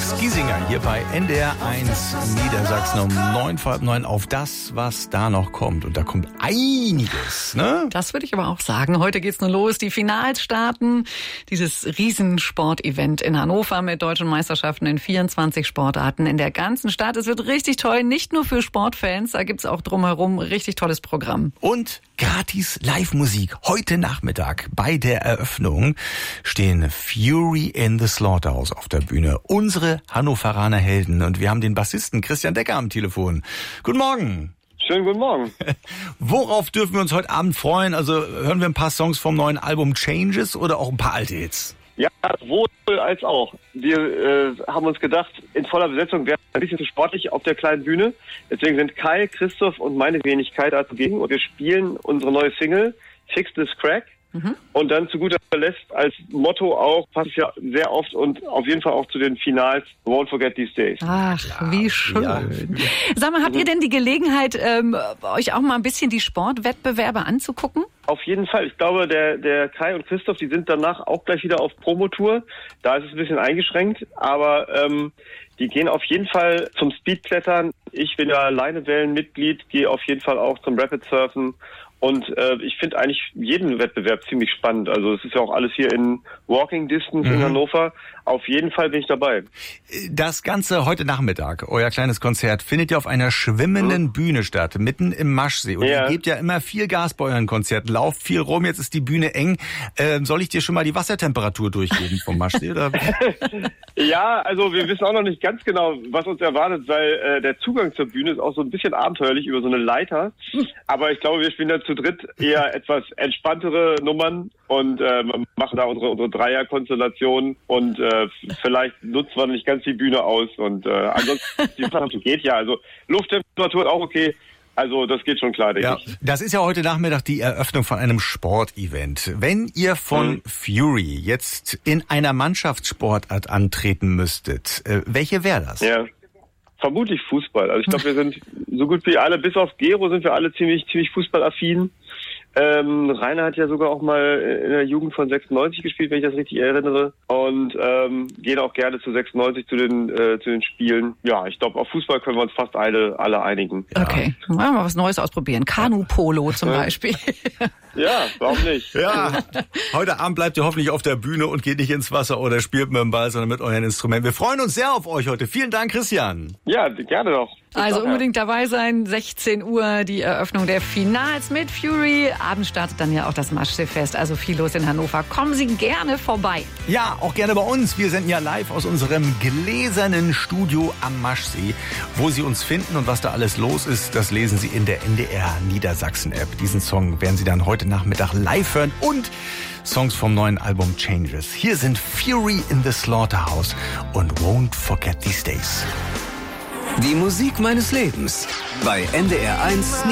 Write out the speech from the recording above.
Max Giesinger hier bei NDR 1 Niedersachsen um 8:45 auf das, was da noch kommt. Und da kommt einiges, ne? Das würde ich aber auch sagen. Heute geht's nur los. Die Finals starten. Dieses Riesensport-Event in Hannover mit deutschen Meisterschaften in 24 Sportarten in der ganzen Stadt. Es wird richtig toll, nicht nur für Sportfans. Da gibt's auch drumherum richtig tolles Programm. Und gratis Live-Musik. Heute Nachmittag bei der Eröffnung stehen Fury in the Slaughterhouse auf der Bühne. Unsere Hannoveraner Helden. Und wir haben den Bassisten Christian Decker am Telefon. Guten Morgen. Schönen guten Morgen. Worauf dürfen wir uns heute Abend freuen? Also hören wir ein paar Songs vom neuen Album Changes oder auch ein paar alte Hits? Ja, sowohl als auch. Wir haben uns gedacht, in voller Besetzung wäre ein bisschen zu sportlich auf der kleinen Bühne. Deswegen sind Kai, Christoph und meine Wenigkeit also gegen. Und wir spielen unsere neue Single, Fix This Crack. Und dann zu guter Letzt als Motto auch, passt ja sehr oft und auf jeden Fall auch zu den Finals, Won't Forget These Days. Ach, ja, wie schön. Ja. Sag mal, habt ihr denn die Gelegenheit, euch auch mal ein bisschen die Sportwettbewerbe anzugucken? Auf jeden Fall. Ich glaube, der Kai und Christoph, die sind danach auch gleich wieder auf Promotour. Da ist es ein bisschen eingeschränkt, aber die gehen auf jeden Fall zum Speedklettern. Ich bin ja Leinewellenmitglied, gehe auf jeden Fall auch zum Rapid Surfen. Und ich finde eigentlich jeden Wettbewerb ziemlich spannend. Also es ist ja auch alles hier in Walking Distance in Hannover. Auf jeden Fall bin ich dabei. Das Ganze heute Nachmittag, euer kleines Konzert, findet ja auf einer schwimmenden Bühne statt, mitten im Maschsee. Und ihr gebt ja immer viel Gas bei euren Konzerten, lauft viel rum, jetzt ist die Bühne eng. Soll ich dir schon mal die Wassertemperatur durchgeben vom Maschsee? Oder? Ja, also wir wissen auch noch nicht ganz genau, was uns erwartet, weil der Zugang zur Bühne ist auch so ein bisschen abenteuerlich über so eine Leiter. Aber ich glaube, wir spielen da zu dritt eher etwas entspanntere Nummern und machen da unsere Dreierkonstellation und vielleicht nutzt man nicht ganz die Bühne aus und ansonsten die Temperatur geht ja, also Lufttemperatur ist auch okay. Also das geht schon klar, denke ich. Das ist ja heute Nachmittag die Eröffnung von einem Sportevent. Wenn ihr von Fury jetzt in einer Mannschaftssportart antreten müsstet, welche wäre das? Ja, vermutlich Fußball. Also ich glaube, wir sind so gut wie alle, bis auf Gero sind wir alle ziemlich fußballaffin. Rainer hat ja sogar auch mal in der Jugend von 96 gespielt, wenn ich das richtig erinnere. Und gehen auch gerne zu 96 zu den Spielen. Ja, ich glaube, auf Fußball können wir uns fast alle einigen. Okay, mal was Neues ausprobieren. Kanu-Polo zum Beispiel. Ja, warum nicht? Ja, heute Abend bleibt ihr hoffentlich auf der Bühne und geht nicht ins Wasser oder spielt mit dem Ball, sondern mit euren Instrumenten. Wir freuen uns sehr auf euch heute. Vielen Dank, Christian. Ja, gerne doch. Also unbedingt dabei sein, 16 Uhr die Eröffnung der Finals mit Fury. Abends startet dann ja auch das Maschseefest, also viel los in Hannover. Kommen Sie gerne vorbei. Ja, auch gerne bei uns. Wir senden ja live aus unserem gläsernen Studio am Maschsee. Wo Sie uns finden und was da alles los ist, das lesen Sie in der NDR Niedersachsen App. Diesen Song werden Sie dann heute Nachmittag live hören und Songs vom neuen Album Changes. Hier sind Fury in the Slaughterhouse und Won't Forget These Days. Die Musik meines Lebens bei NDR 1